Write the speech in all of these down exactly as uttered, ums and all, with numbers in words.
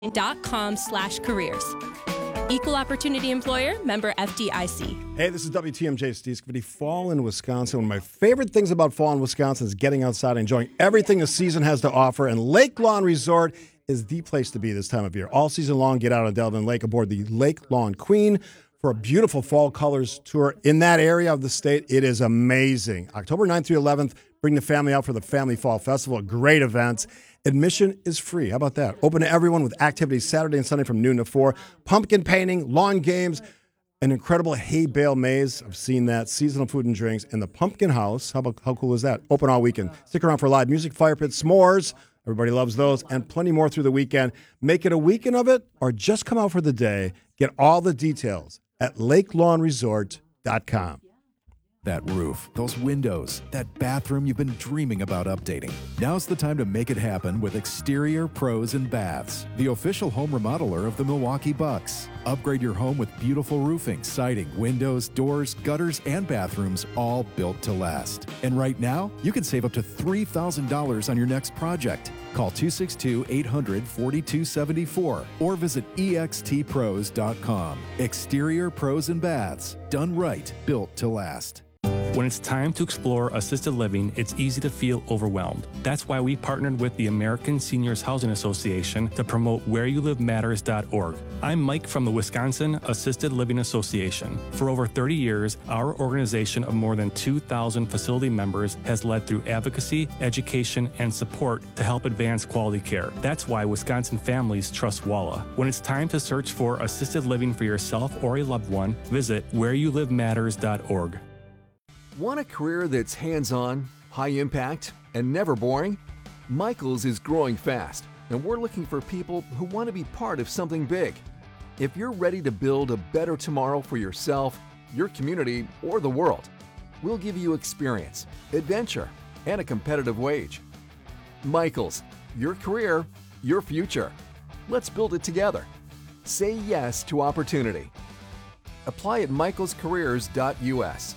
dot com slash careers. Equal Opportunity Employer, member F D I C. Hey, this is W T M J Steve Scavidi. Fall in Wisconsin. One of my favorite things about fall in Wisconsin is getting outside and enjoying everything the season has to offer. And Lake Lawn Resort is the place to be this time of year. All season long, get out on Delvin Lake aboard the Lake Lawn Queen for a beautiful fall colors tour in that area of the state. It is amazing. October ninth through eleventh, bring the family out for the Family Fall Festival. A great event. Admission is free. How about that? Open to everyone with activities Saturday and Sunday from noon to four. Pumpkin painting, lawn games, an incredible hay bale maze. I've seen that. Seasonal food and drinks. And the Pumpkin House. How about how cool is that? Open all weekend. Stick around for live music, fire pit, s'mores. Everybody loves those. And plenty more through the weekend. Make it a weekend of it or just come out for the day. Get all the details at lake lawn resort dot com. That roof, those windows, that bathroom you've been dreaming about updating. Now's the time to make it happen with Exterior Pros and Baths, the official home remodeler of the Milwaukee Bucks. Upgrade your home with beautiful roofing, siding, windows, doors, gutters, and bathrooms, all built to last. And right now, you can save up to three thousand dollars on your next project. Call two six two, eight hundred, four two seven four or visit E X T pros dot com. Exterior Pros and Baths, done right, built to last. When it's time to explore assisted living, it's easy to feel overwhelmed. That's why we partnered with the American Seniors Housing Association to promote where you live matters dot org. I'm Mike from the Wisconsin Assisted Living Association. For over thirty years, our organization of more than two thousand facility members has led through advocacy, education, and support to help advance quality care. That's why Wisconsin families trust WALA. When it's time to search for assisted living for yourself or a loved one, visit where you live matters dot org. Want a career that's hands-on, high impact, and never boring? Michaels is growing fast, and we're looking for people who want to be part of something big. If you're ready to build a better tomorrow for yourself, your community, or the world, we'll give you experience, adventure, and a competitive wage. Michaels, your career, your future. Let's build it together. Say yes to opportunity. Apply at michaels careers dot U S.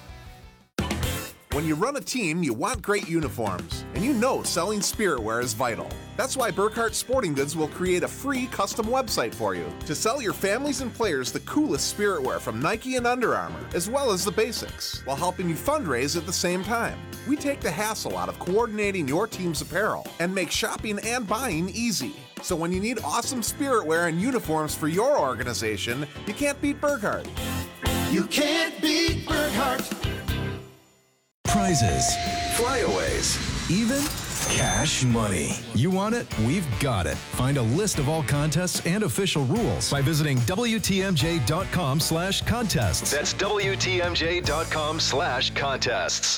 When you run a team, you want great uniforms, and you know selling spiritwear is vital. That's why Burkhart Sporting Goods will create a free custom website for you to sell your families and players the coolest spiritwear from Nike and Under Armour, as well as the basics, while helping you fundraise at the same time. We take the hassle out of coordinating your team's apparel and make shopping and buying easy. So when you need awesome spiritwear and uniforms for your organization, you can't beat Burkhart. You can't beat Burkhart. Prizes, flyaways, even cash money. You want it? We've got it. Find a list of all contests and official rules by visiting W T M J dot com slash contests. That's W T M J dot com slash contests.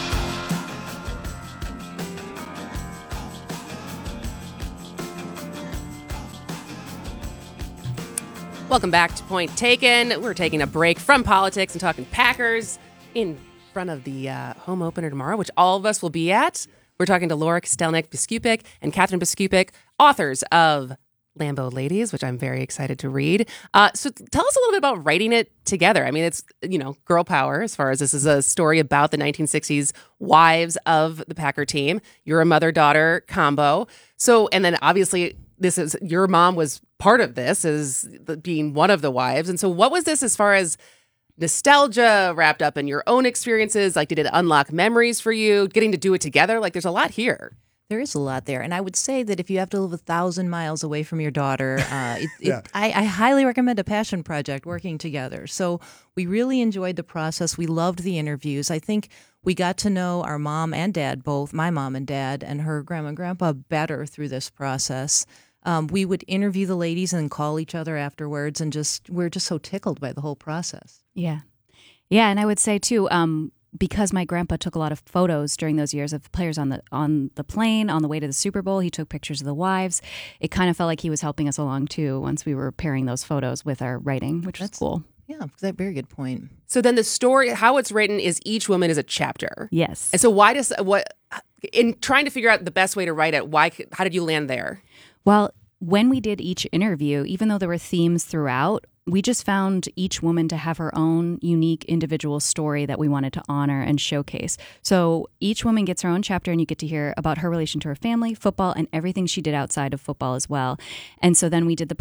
Welcome back to Point Taken. We're taking a break from politics and talking Packers in front of the uh, home opener tomorrow, which all of us will be at. We're talking to Laura Kostelnik-Biskupik and Catherine Biskupik, authors of Lambeau Ladies, which I'm very excited to read. Uh, so tell us a little bit about writing it together. I mean, it's, you know, girl power as far as this is a story about the nineteen sixties wives of the Packer team. You're a mother-daughter combo. So, and then obviously this is, your mom was part of this as the, being one of the wives. And so what was this as far as nostalgia wrapped up in your own experiences? Like, did it unlock memories for you, getting to do it together? Like, there's a lot here. There is a lot there. And I would say that if you have to live a thousand miles away from your daughter, uh, it, Yeah. it, I, I highly recommend a passion project working together. So we really enjoyed the process. We loved the interviews. I think we got to know our mom and dad, both my mom and dad, and her grandma and grandpa better through this process. Um, we would interview the ladies and call each other afterwards, and just we're just so tickled by the whole process. Yeah. Yeah, and I would say, too, um, because my grandpa took a lot of photos during those years of players on the on the plane, on the way to the Super Bowl, he took pictures of the wives. It kind of felt like he was helping us along, too, once we were pairing those photos with our writing, which That's was cool. Yeah, that's a very good point. So then the story, how it's written is each woman is a chapter. Yes. And so why does, what, in trying to figure out the best way to write it, why, how did you land there? Well, when we did each interview, even though there were themes throughout, we just found each woman to have her own unique individual story that we wanted to honor and showcase. So each woman gets her own chapter, and you get to hear about her relation to her family, football, and everything she did outside of football as well. And so then we did the